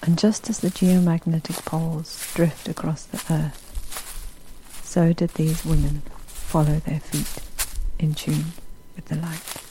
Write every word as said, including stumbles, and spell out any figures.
And just as the geomagnetic poles drift across the earth, so did these women follow their feet in tune with the light.